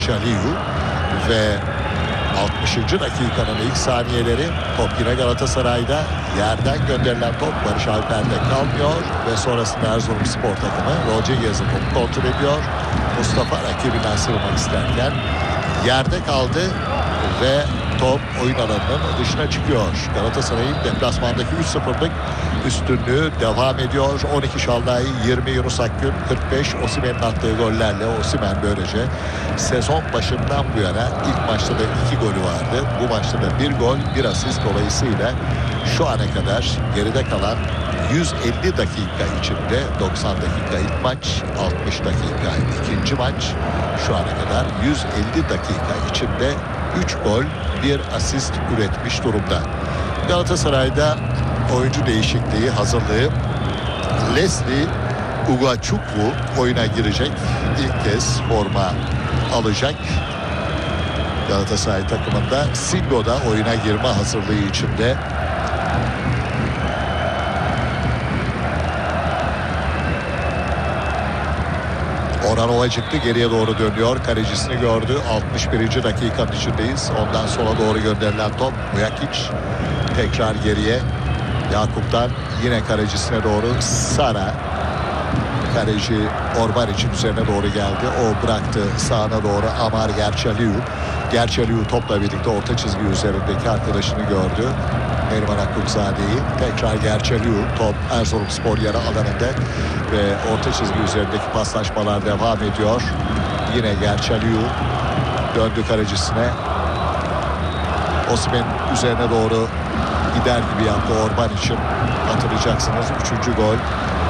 Şaliyu ve 60. dakikanın ilk saniyeleri, top yine Galatasaray'da. Yerden gönderilen top Barış Alper'de kalmıyor ve sonrasında Erzurumspor takımı Rodriguez'in topu kontrol ediyor. Mustafa rakibinden sıyrılmak isterken yerde kaldı ve top oyun alanının dışına çıkıyor. Galatasaray'ın deplasmandaki 3-0'lık üstünlüğü devam ediyor. 12 Şalday, 20 Yunus Akgün, 45 Osimhen'in attığı gollerle Osimhen böylece sezon başından bu yana ilk maçta da 2 golü vardı. Bu maçta da 1 gol, 1 asist, dolayısıyla şu ana kadar geride kalan 150 dakika içinde 90 dakika ilk maç, 60 dakika ikinci maç, şu ana kadar 150 dakika içinde 3 gol, 1 asist üretmiş durumda. Galatasaray'da oyuncu değişikliği hazırlığı. Leslie Ugachukwu oyuna girecek. İlk kez forma alacak. Galatasaray takımında Singo da oyuna girme hazırlığı içinde. Orhan Ovacıklı geriye doğru dönüyor. Kalecisini gördü. 61. dakikanın içindeyiz. Ondan sola doğru gönderilen top. Mujakic tekrar geriye. Yakup'tan yine kalecisine doğru Sara. Kaleci Orban için üzerine doğru geldi. O bıraktı sağına doğru Amar Gerçaliu. Gerçaliu topla birlikte orta çizgi üzerindeki arkadaşını gördü. Neriman Akbuzade'yi. Tekrar Gerçaliu, top Erzurumspor yarı alanında ve orta çizgi üzerindeki paslaşmalar devam ediyor. Yine Gerçaliu döndü kalecisine. Osimhen üzerine doğru gider gibi yaptı Orban için. Hatırlayacaksınız 3. gol